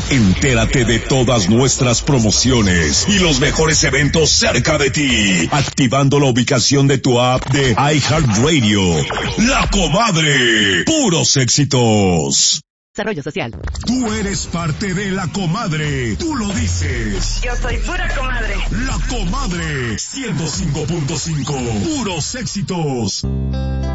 Entérate de todas nuestras promociones y los mejores eventos cerca de ti, activando la ubicación de tu app de iHeartRadio. La Comadre, puros éxitos. Desarrollo social. Tú eres parte de La Comadre, tú lo dices. Yo soy pura comadre. La Comadre, 105.5, puros éxitos.